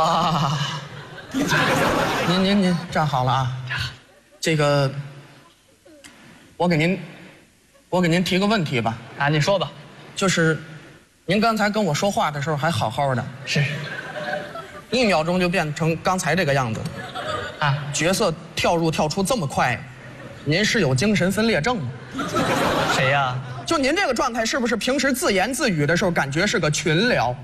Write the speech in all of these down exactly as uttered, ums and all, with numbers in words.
啊，您您您站好了啊，这个，我给您，我给您提个问题吧。 啊，你说吧。 就是，您刚才跟我说话的时候还好好的， 是， 一秒钟就变成刚才这个样子， 啊， 角色跳入跳出这么快，您是有精神分裂症吗？ 谁呀？ 就您这个状态，是不是平时自言自语的时候感觉是个群聊？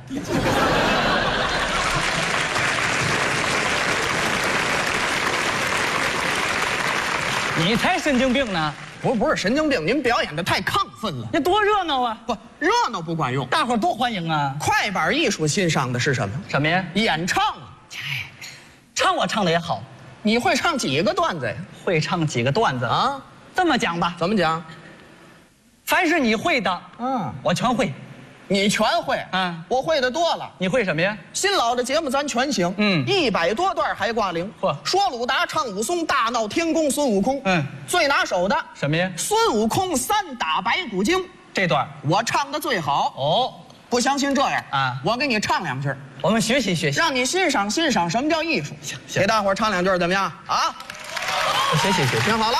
你才神经病呢！ 不是不是神经病，您表演的太亢奋了。 那多热闹啊！ 不，热闹不管用， 大伙儿多欢迎啊！ 快板艺术欣赏的是什么？ 什么呀？ 演唱。 唱我唱的也好， 你会唱几个段子呀？ 会唱几个段子啊？ 这么讲吧， 怎么讲？ 凡是你会的， 嗯， 我全会。 你全会， 嗯， 我会的多了。 你会什么呀？ 新老的节目咱全行， 嗯， 一百多段还挂零。 嚯， 说鲁达唱武松，大闹天宫孙悟空， 嗯， 最拿手的什么呀？ 孙悟空三打白骨精， 这段我唱的最好。 哦， 不相信这样啊？ 我给你唱两句， 我们学习学习， 让你欣赏欣赏什么叫艺术。 行行， 给大伙儿唱两句怎么样啊？ 学习学习， 听好了。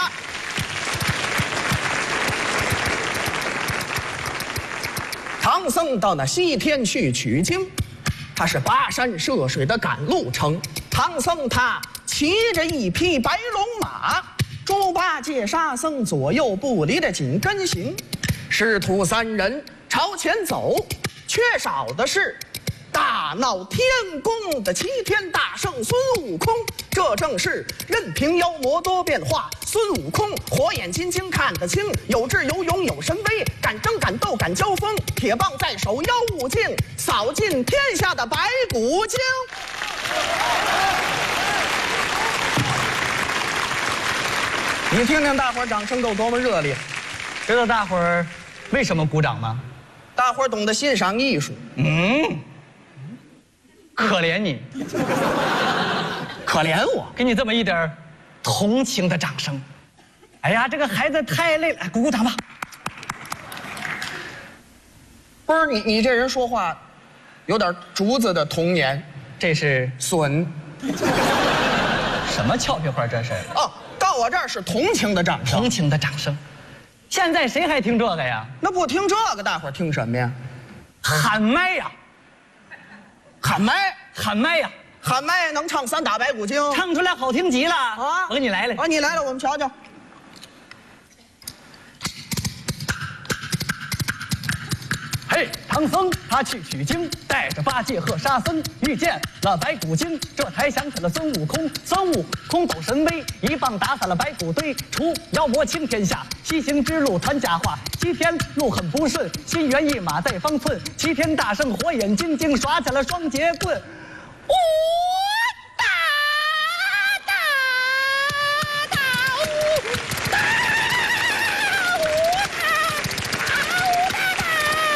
唐僧到那西天去取经，他是跋山涉水的赶路程。唐僧他骑着一匹白龙马，猪八戒沙僧左右不离的紧跟行。师徒三人朝前走，缺少的是大闹天宫的齐天大圣孙悟空。这正是任凭妖魔多变化，孙悟空火眼金睛看得清，有智有勇有神威，敢争敢斗敢交锋，铁棒在手妖物尽，扫尽天下的白骨精。你听听大伙儿掌声够多么热烈。 知道大伙儿为什么鼓掌吗？ 大伙儿懂得欣赏艺术。 嗯，可怜你， 可怜我， 给你这么一点儿同情的掌声。哎呀，这个孩子太累了，哎鼓鼓掌吧。 不是你，你这人说话有点竹子的童年。 这是损什么俏皮话？这是哦，到我这儿是同情的掌声。 同情的掌声。现在谁还听这个呀？ 那不听这个，大伙儿听什么呀？ 喊麦呀， 喊麦， 喊麦呀， 喊麦能唱三打白骨精， 唱出来好听极了啊！ 我给你来来啊，你来了，我们瞧瞧。 嘿，唐僧他去取经，带着八戒和沙僧，遇见了白骨精，这才想起了孙悟空。孙悟空抖神威，一棒打散了白骨堆，除妖魔清天下，西行之路传佳话。西天路很不顺，心猿意马在方寸，齐天大圣火眼金睛耍起了双截棍。呜哒哒哒呜哒呜哒呜哒哒。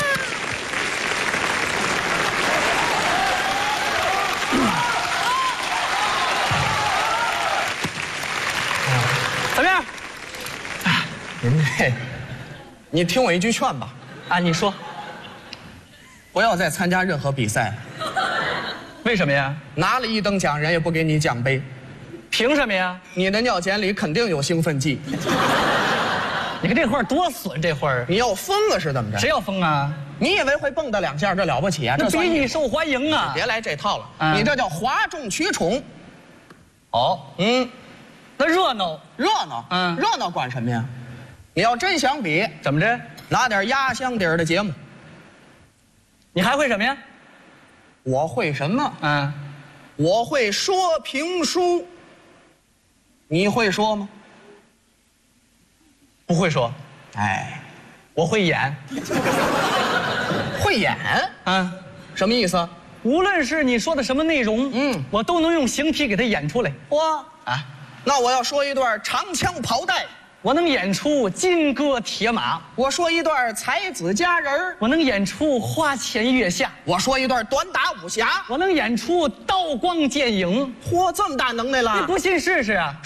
怎么样？ 您这，你听我一句劝吧， 啊，你说， 不要再参加任何比赛， 为什么呀？ 拿了一等奖，人也不给你奖杯， 凭什么呀？ 你的尿检里肯定有兴奋剂。 你看这会儿多损，这会儿你要疯了是怎么着？ 谁要疯啊？ 你以为会蹦跶两下这了不起啊？ 这这算比你受欢迎啊！ 别来这套了， 嗯你这叫哗众取宠。 哦， 嗯， 那热闹热闹， 嗯热闹管什么呀？你要真想比， 怎么着？ 拿点压箱底儿的节目。 你还会什么呀？ 我会什么？ 嗯， 我会说评书。你会说吗？ 不会说， 哎， 我会演。 会演， 嗯， 什么意思？ 无论是你说的什么内容， 嗯， 我都能用形体给它演出来。 哇， 啊， 那我要说一段长枪跑带， 我能演出金戈铁马， 我说一段才子佳人儿， 我能演出花前月下， 我说一段短打武侠。 我能演出刀光剑影。 嚯，这么大能耐了！ 你不信试试啊？